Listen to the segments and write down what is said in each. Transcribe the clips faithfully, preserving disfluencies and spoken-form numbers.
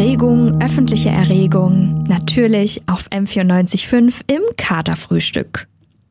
Regung, öffentliche Erregung, natürlich auf M vierundneunzig Komma fünf im Katerfrühstück.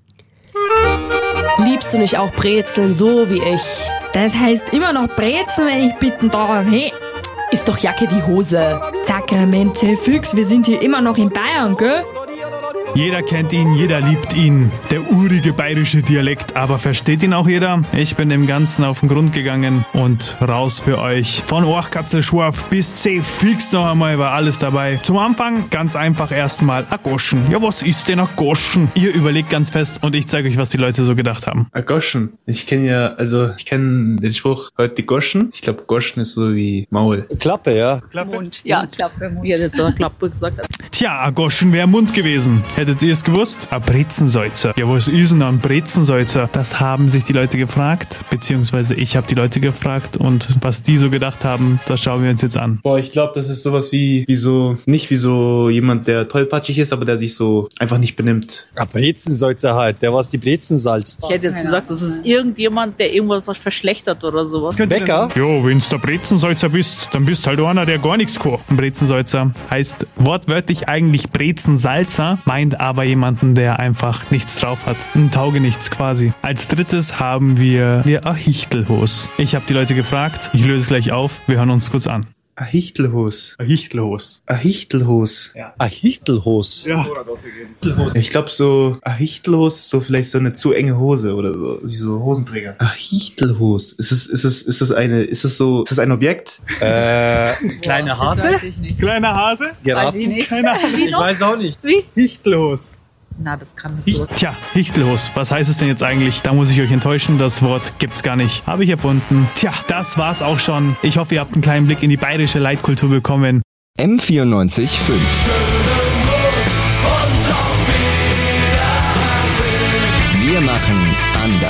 Liebst du nicht auch Brezeln, so wie ich? Das heißt immer noch Brezen, wenn ich bitten darf. Hey, Ist doch Jacke wie Hose. Sakramente, fix, wir sind hier immer noch in Bayern, gell? Jeder kennt ihn, jeder liebt ihn. Der urige bayerische Dialekt, aber versteht ihn auch jeder? Ich bin dem Ganzen auf den Grund gegangen und raus für euch. Von Orchkatzelschwarf bis C fix noch einmal war alles dabei. Zum Anfang ganz einfach erstmal a Goschen. Ja, was ist denn a Goschen? Ihr überlegt ganz fest und ich zeige euch, was die Leute so gedacht haben. A Goschen. Ich kenne ja, also ich kenne den Spruch, heute die Goschen. Ich glaube, Goschen ist so wie Maul. Klappe, ja. Klappe? Mund. Ja, Klappe, Mund. Ich hätte jetzt auch Klappe gesagt. Tja, a Goschen wäre Mund gewesen. Hättet ihr es gewusst? A Brezensalzer. Ja, was ist denn ein Brezensalzer? Das haben sich die Leute gefragt, beziehungsweise ich habe die Leute gefragt und was die so gedacht haben, das schauen wir uns jetzt an. Boah, ich glaube, das ist sowas wie, wie so, nicht wie so jemand, der tollpatschig ist, aber der sich so einfach nicht benimmt. A Brezensalzer halt, der was die Brezen salzt. Ich hätte jetzt gesagt, das ist irgendjemand, der irgendwas verschlechtert oder sowas. Bäcker? Jo, wenn's der Brezensalzer bist, dann bist halt einer, der gar nichts kocht. Ein Brezensalzer heißt wortwörtlich eigentlich Brezensalzer, meint aber jemanden, der einfach nichts drauf hat. Ein Taugenichts quasi. Als drittes haben wir, wir a Hichtelhos. Ich habe die Leute gefragt, ich löse es gleich auf, wir hören uns kurz an. A Hichtelhos. A Hichtelhos. A Hichtelhos. A Hichtelhos. Ja. Ich glaube so, a Hichtelhos, so vielleicht so eine zu enge Hose oder so, wie so Hosenträger. A Hichtelhos. Ist es, ist es, ist das eine, ist das so, ist das ein Objekt? Äh, kleine Hase? Das weiß ich nicht. Kleiner Hase? Weiß ich nicht. Keine Ahnung. Wie Ich noch? weiß auch nicht. Wie? Hichtelhos. Na, das kann nicht so. Tja, Hichtelhos. Was heißt es denn jetzt eigentlich? Da muss ich euch enttäuschen, das Wort gibt's gar nicht. Habe ich erfunden. Tja, das war's auch schon. Ich hoffe, ihr habt einen kleinen Blick in die bayerische Leitkultur bekommen. M vierundneunzig Komma fünf.